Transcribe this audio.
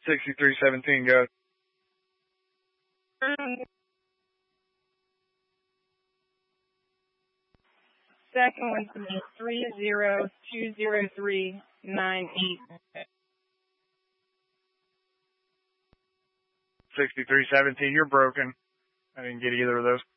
6317, go. Second one to me, 3020398. 6317, you're broken. I didn't get either of those.